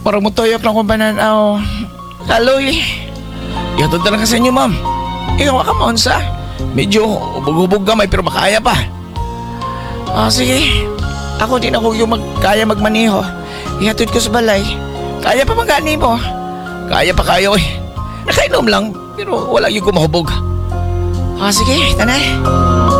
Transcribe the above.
parang mutoyap lang kong bananaw. Kaloy. Yatod na lang ka sa inyo, ma'am. Ikaw ka maunsa. Medyo ubog-ubog gamay pero makaya pa. Sige. Ako din ako yung kaya magmaniho. Ihatod ko sa balay. Kaya pa magani mo. Kaya pa kayo Nakainom lang pero wala yung kumahubog. Sige, tanay.